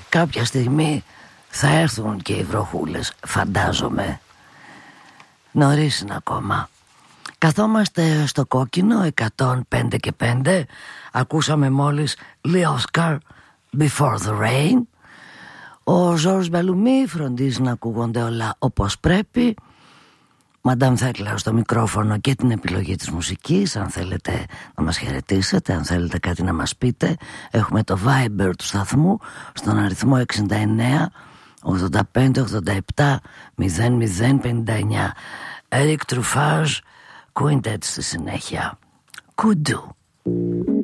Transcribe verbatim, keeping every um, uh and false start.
Κάποια στιγμή θα έρθουν και οι βροχούλες, φαντάζομαι. Νωρίς είναι ακόμα. Καθόμαστε στο κόκκινο εκατόν πέντε και πέντε. Ακούσαμε μόλις Λιόσκαρ, Before the Rain. Ο Ζορζ Μπελουμί φροντίζει να ακούγονται όλα όπως πρέπει. Μαντάμ Θέκλα στο μικρόφωνο και την επιλογή της μουσικής. Αν θέλετε να μας χαιρετήσετε, αν θέλετε κάτι να μας πείτε, έχουμε το Viber του σταθμού στον αριθμό εξήντα εννέα ογδόντα πέντε ογδόντα επτά μηδέν μηδέν πενήντα εννέα. Eric Truffaz, Quintet στη συνέχεια. Kudu.